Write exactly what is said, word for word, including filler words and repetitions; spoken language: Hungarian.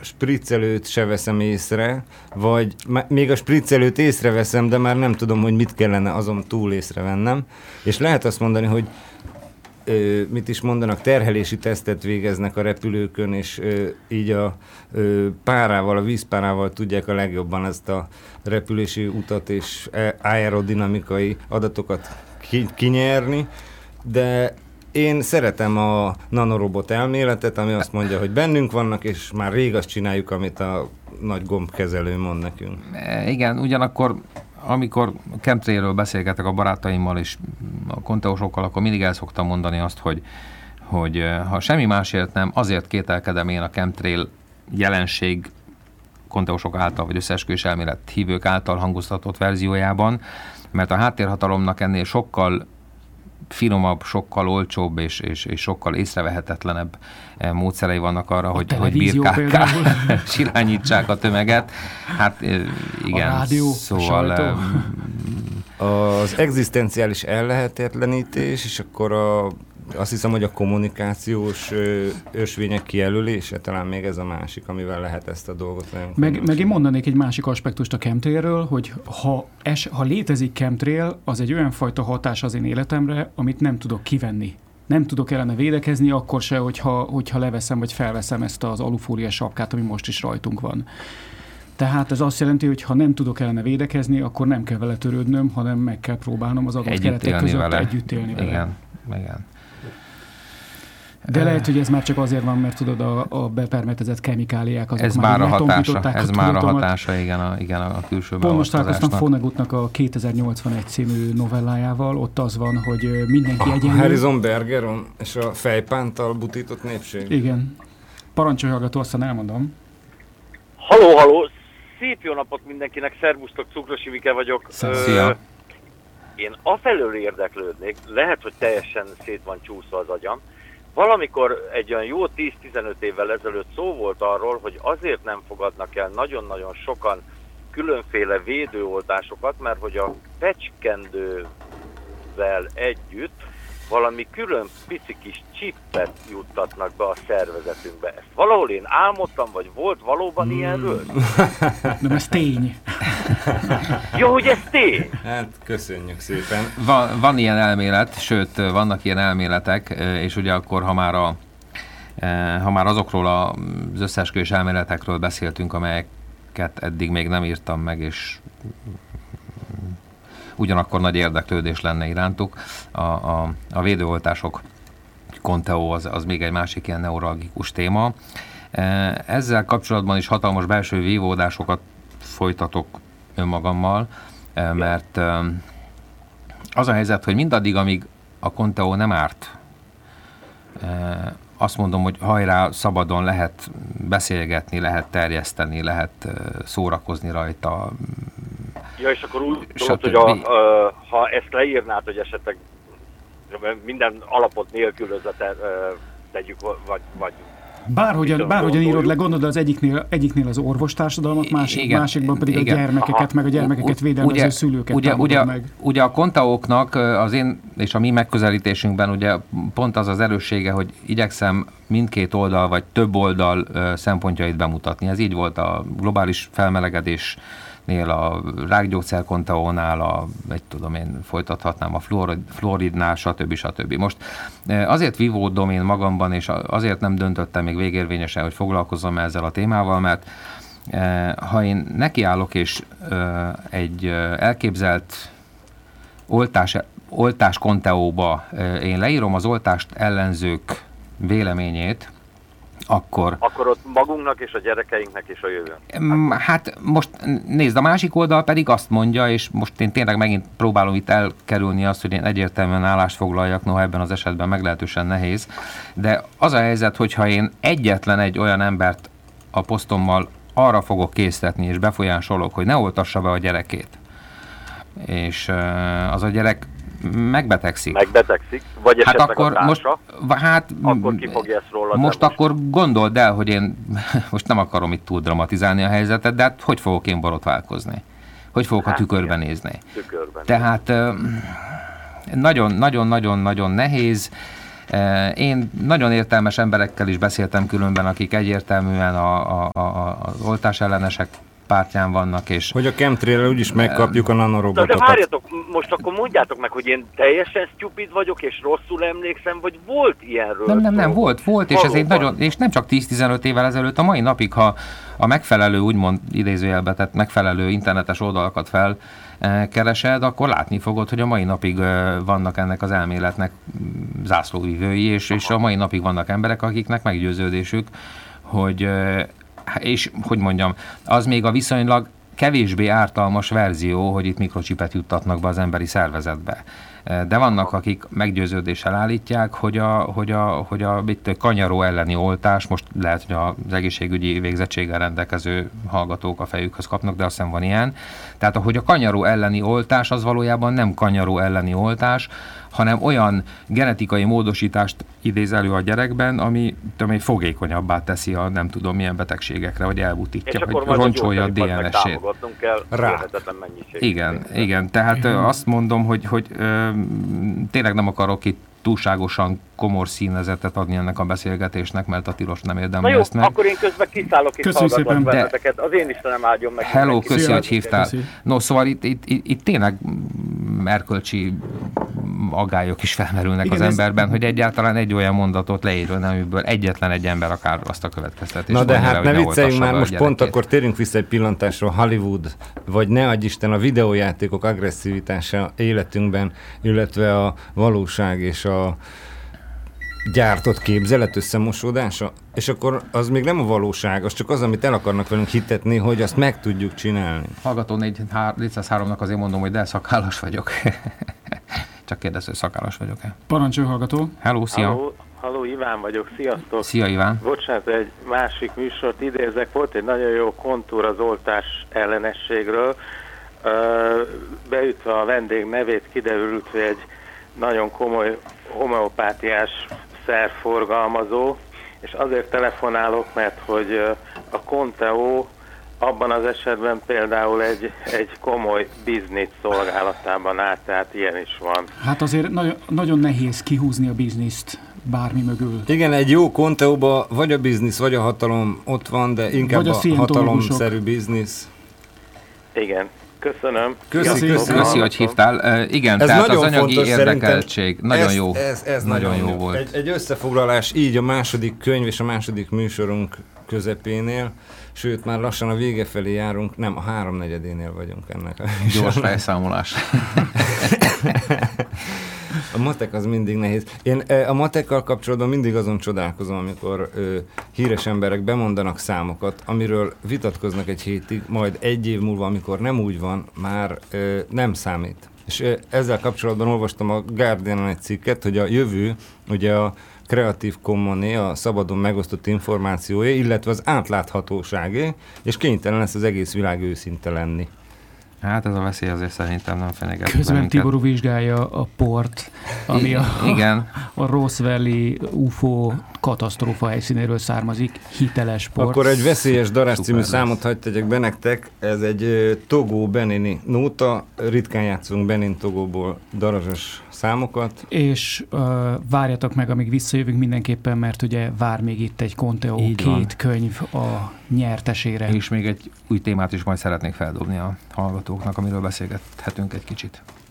spriccelőt se veszem észre, vagy még a spriccelőt észreveszem, de már nem tudom, hogy mit kellene azon túl észrevennem. És lehet azt mondani, hogy ö, mit is mondanak, terhelési tesztet végeznek a repülőkön, és ö, így a ö, párával, a vízpárával tudják a legjobban ezt a repülési utat és aerodinamikai adatokat ki, kinyerni, de én szeretem a nanorobot elméletet, ami azt mondja, hogy bennünk vannak, és már rég azt csináljuk, amit a nagy gombkezelő mond nekünk. Igen, ugyanakkor amikor chemtrailről beszélgetek a barátaimmal és a konteósokkal, akkor mindig el szoktam mondani azt, hogy, hogy ha semmi másért nem, azért kételkedem én a chemtrail jelenség konteósok által, vagy összeesküvés elmélet hívők által hangoztatott verziójában, mert a háttérhatalomnak ennél sokkal finomabb, sokkal olcsóbb és, és, és sokkal észrevehetetlenebb módszerei vannak arra, a hogy, hogy birkákkal irányítsák a tömeget. Hát igen, a rádió, szóval... A az egzisztenciális ellehetetlenítés, és akkor a, azt hiszem, hogy a kommunikációs ösvények kijelölése, talán még ez a másik, amivel lehet ezt a dolgot. Meg, meg én mondanék egy másik aspektust a chemtrailről, hogy ha, es, ha létezik chemtrail, az egy olyan fajta hatás az én életemre, amit nem tudok kivenni. Nem tudok ellene védekezni, akkor se, hogyha, hogyha leveszem vagy felveszem ezt az alufóliás sapkát, ami most is rajtunk van. Tehát ez azt jelenti, hogy ha nem tudok ellene védekezni, akkor nem kell vele törődnöm, hanem meg kell próbálnom az adott keretek között vele. együtt élni vele. Igen, igen. De uh, lehet, hogy ez már csak azért van, mert tudod, a, a bepermetezett kemikáliák azok ez már a hatása, ez a már a hatása, igen, a, igen, a külső Pont most találkoztam Vonnegutnak a kétezer-nyolcvanegy című novellájával, ott az van, hogy mindenki a egyenlő. Harrison Bergeron és a fejpántal butított népség. Igen. Parancsolj, hallgató, aztán elmondom. Halló, halló! Szép jó napot mindenkinek, szervusztok, Cukros Ivike vagyok. Szia! Ö, én afelől érdeklődnék, lehet, hogy teljesen szét van csúszva az agyam. Valamikor egy olyan jó tíz-tizenöt évvel ezelőtt szó volt arról, hogy azért nem fogadnak el nagyon-nagyon sokan különféle védőoltásokat, mert hogy a pecskendővel együtt valami külön pici kis csippet juttatnak be a szervezetünkbe. Ezt valahol én álmodtam, vagy volt valóban hmm. ilyenről? Nem, ez tény. Jó, hogy ez tény. Hát, köszönjük szépen. Van, van ilyen elmélet, sőt, vannak ilyen elméletek, és ugye akkor, ha már, a, ha már azokról az összeesküvés elméletekről beszéltünk, amelyeket eddig még nem írtam meg, és ugyanakkor nagy érdeklődés lenne irántuk. A, a, a védőoltások, Conteo az, az még egy másik ilyen neuralgikus téma. Ezzel kapcsolatban is hatalmas belső vívódásokat folytatok önmagammal, mert az a helyzet, hogy mindaddig, amíg a Conteo nem árt, azt mondom, hogy hajrá, szabadon lehet beszélgetni, lehet terjeszteni, lehet szórakozni rajta. Ja, és akkor úgy tudod, hogy a, a, ha ezt leírnád, hogy esetleg minden alapot nélkülözve te, tegyük, vagy, vagy Bárhogyan, bárhogyan írod le, gondolod, az egyiknél, egyiknél az orvostársadalmat, másik, igen, másikban pedig igen. a gyermekeket, Aha. meg a gyermekeket védelmező ugye, szülőket ugye, ugye, meg. Ugye a Conteóknak az én és a mi megközelítésünkben ugye pont az az erőssége, hogy igyekszem mindkét oldal, vagy több oldal szempontjait bemutatni. Ez így volt a globális felmelegedés nél, a rákgyógyszer Conteónál, a, egy tudom én, folytathatnám a fluorid, fluoridnál, stb. stb. Most azért vívódom én magamban, és azért nem döntöttem még végérvényesen, hogy foglalkozom ezzel a témával, mert ha én nekiállok, és egy elképzelt oltás, oltás Conteóba én leírom az oltást ellenzők véleményét, Akkor, akkor ott magunknak és a gyerekeinknek és a jövőn. Hát most nézd, a másik oldal pedig azt mondja, és most én tényleg megint próbálom itt elkerülni azt, hogy én egyértelműen állást foglaljak, noha ebben az esetben meglehetősen nehéz, de az a helyzet, hogyha én egyetlen egy olyan embert a posztommal arra fogok késztetni és befolyásolok, hogy ne oltassa be a gyerekét, és az a gyerek megbetegszik. Megbetegszik, vagy esetleg hát akkor a társa, most, hát, akkor ki fogja ezt róla. Most akkor gondold el, hogy én most nem akarom itt túl dramatizálni a helyzetet, de hát hogy fogok én borotválkozni? Hogy fogok hát, a tükörben igen. nézni? Tükörben. Tehát nagyon-nagyon-nagyon-nagyon nehéz. Én nagyon értelmes emberekkel is beszéltem különben, akik egyértelműen a, a, a, az oltás ellenesek pártján vannak, és... Hogy a chemtrail-el úgyis megkapjuk a nanorobotokat. De, de várjatok, most akkor mondjátok meg, hogy én teljesen stupid vagyok, és rosszul emlékszem, vagy volt ilyenről? Nem, nem, nem, volt, volt, és ez egy nagyon, és nem csak tíz-tizenöt évvel ezelőtt, a mai napig, ha a megfelelő, úgymond idézőjelbe tett megfelelő internetes oldalakat felkeresed, akkor látni fogod, hogy a mai napig vannak ennek az elméletnek zászlóvivői, és, és a mai napig vannak emberek, akiknek meggyőződésük, hogy és hogy mondjam, az még a viszonylag kevésbé ártalmas verzió, hogy itt mikrocsipet juttatnak be az emberi szervezetbe. De vannak, akik meggyőződéssel állítják, hogy a, hogy a, hogy a itt kanyaró elleni oltás, most lehet, hogy az egészségügyi végzettséggel rendelkező hallgatók a fejükhöz kapnak, de azt hiszem van ilyen. Tehát, hogy a kanyaró elleni oltás az valójában nem kanyaró elleni oltás, hanem olyan genetikai módosítást idéz elő a gyerekben, ami, ami fogékonyabbá teszi a nem tudom milyen betegségekre, vagy elbutítja, vagy roncsolja a dé en es-ét. Igen, igen, tehát igen. Azt mondom, hogy, hogy ö, tényleg nem akarok itt túlságosan komor színezetet adni ennek a beszélgetésnek, mert a tilos nem érdemli jó, ezt meg. Akkor én közben kiszállok és hallgatlak benneteket. Az én Istenem áldjon meg. Hello, köszi, hogy hívtál. No, szóval itt, itt, itt, itt tényleg erkölcsi aggályok is felmerülnek igen, az emberben, ez... hogy egyáltalán egy olyan mondatot leírjon, amiből egyetlen egy ember akár azt a következtetést. Na de hát ne vicceljünk már, most pont akkor térjünk vissza egy pillantásra Hollywood, vagy ne adj Isten a videójátékok agresszivitása életünkben, illetve a valóság és a gyártott képzelet összemosódása, és akkor az még nem a valóság, az csak az, amit el akarnak velünk hitetni, hogy azt meg tudjuk csinálni. Hallgató négyszázháromnak azért mondom, hogy de szakállas vagyok. Csak kérdező, szakállas vagyok-e? Parancsolj, hallgató. Hello, szia. Halló, halló, Iván vagyok, sziasztok. Szia, Iván. Bocsánat, egy másik műsort idézek, volt egy nagyon jó kontúr az oltás ellenességről. Beütve a vendég nevét kiderült, hogy egy nagyon komoly homeopátiás szerforgalmazó, és azért telefonálok, mert hogy a Conteo abban az esetben például egy, egy komoly biznisz szolgálatában áll, tehát ilyen is van. Hát azért nagyon, nagyon nehéz kihúzni a bizniszt bármi mögül. Igen, egy jó Conteóba vagy a biznisz, vagy a hatalom ott van, de inkább a, a hatalomszerű biznisz. Igen. Köszönöm. Köszi, köszi, köszi hogy hívtál. Uh, igen, ez tehát az anyagi érdekeltség nagyon ez, jó. Ez, ez nagyon, nagyon jó, jó volt. Egy, egy összefoglalás így a második könyv és a második műsorunk közepénél, sőt már lassan a vége felé járunk, nem, a háromnegyedénél vagyunk ennek. Gyors fejszámolás. A matek az mindig nehéz. Én a matekkal kapcsolatban mindig azon csodálkozom, amikor ö, híres emberek bemondanak számokat, amiről vitatkoznak egy hétig, majd egy év múlva, amikor nem úgy van, már ö, nem számít. És ö, ezzel kapcsolatban olvastam a Guardianon egy cikket, hogy a jövő, ugye a Creative Commoné, a szabadon megosztott információé, illetve az átláthatóságé, és kénytelen lesz az egész világ őszinte lenni. Hát ez a veszély azért szerintem nem fenyeget. Közben Tiború vizsgálja a port, ami I- a, igen. a Roswelli u f o katasztrófa helyszínéről származik, hiteles port. Akkor egy veszélyes darás című számot hadd tegyek be nektek, ez egy uh, Togó benini nóta, ritkán játszunk Benin Togóból darazsos számokat. És uh, várjatok meg, amíg visszajövünk mindenképpen, mert ugye vár még itt egy Conteo két van. Könyv a nyertesére. És még egy új témát is majd szeretnék feldobni a hallgatóknak, amiről beszélgethetünk egy kicsit.